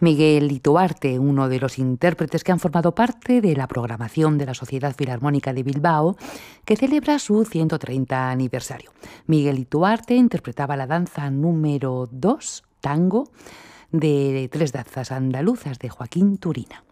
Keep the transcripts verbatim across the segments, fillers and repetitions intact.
Miguel Ituarte, uno de los intérpretes que han formado parte de la programación de la Sociedad Filarmónica de Bilbao, que celebra su ciento treinta aniversario. Miguel Ituarte interpretaba la danza número dos, tango, de Tres danzas andaluzas de Joaquín Turina.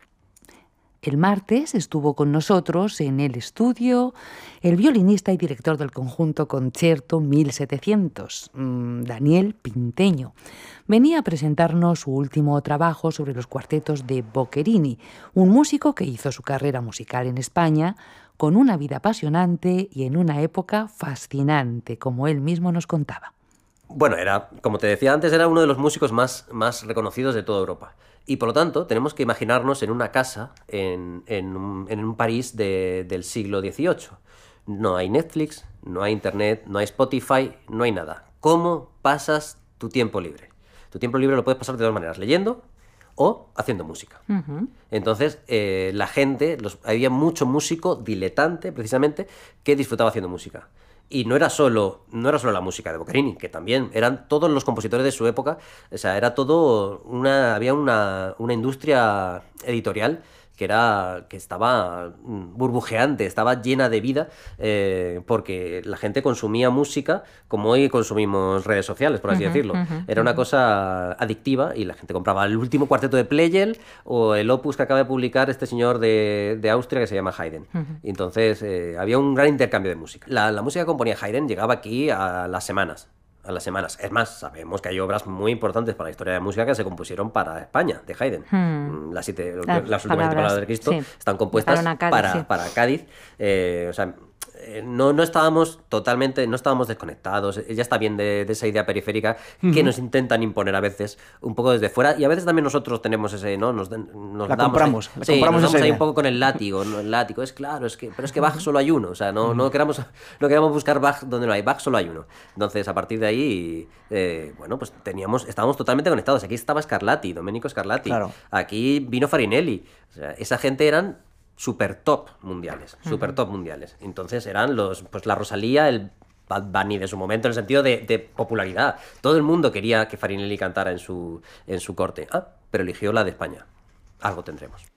El martes estuvo con nosotros en el estudio el violinista y director del conjunto Concerto mil setecientos, Daniel Pinteño. Venía a presentarnos su último trabajo sobre los cuartetos de Boccherini, un músico que hizo su carrera musical en España con una vida apasionante y en una época fascinante, como él mismo nos contaba. Bueno, era, como te decía antes, era uno de los músicos más, más reconocidos de toda Europa. Y por lo tanto, tenemos que imaginarnos en una casa en, en, un, en un París de, del siglo dieciocho. No hay Netflix, no hay Internet, no hay Spotify, no hay nada. ¿Cómo pasas tu tiempo libre? Tu tiempo libre lo puedes pasar de dos maneras, leyendo o haciendo música. Uh-huh. Entonces, eh, la gente, los, había mucho músico diletante, precisamente, que disfrutaba haciendo música. Y no era solo, no era solo la música de Boccherini, que también eran todos los compositores de su época. O sea, era todo una, había una, una industria editorial que era que estaba burbujeante, estaba llena de vida, eh, porque la gente consumía música como hoy consumimos redes sociales, por así uh-huh, decirlo. Uh-huh, era una uh-huh. cosa adictiva y la gente compraba el último cuarteto de Pleyel o el opus que acaba de publicar este señor de, de Austria que se llama Haydn. Uh-huh. Y entonces eh, había un gran intercambio de música. La, la música que componía Haydn llegaba aquí a las semanas. a las semanas. Es más, sabemos que hay obras muy importantes para la historia de la música que se compusieron para España, de Haydn. Hmm. Las, siete, las, las últimas siete palabras de Cristo, sí, están compuestas para Cádiz. Para, sí. para Cádiz. Eh, o sea, no, no estábamos totalmente, no estábamos desconectados. Ya está bien de, de esa idea periférica uh-huh. que nos intentan imponer a veces un poco desde fuera, y a veces también nosotros tenemos ese, ¿no? Nos, nos la damos compramos, ahí, la sí, compramos nos damos ahí idea. un poco con el látigo, ¿no? El látigo es claro, es que, pero es que Bach solo hay uno, o sea, no, uh-huh. no, queramos, no queramos buscar Bach donde no hay, Bach solo hay uno. Entonces, a partir de ahí, eh, bueno, pues teníamos, estábamos totalmente conectados. Aquí estaba Scarlatti, Domenico Scarlatti, claro. Aquí vino Farinelli, o sea, esa gente eran super top mundiales, super top mundiales. Entonces eran los, pues la Rosalía, el Bad Bunny de su momento, en el sentido de, de popularidad. Todo el mundo quería que Farinelli cantara en su, en su corte. Ah, pero eligió la de España. Algo tendremos.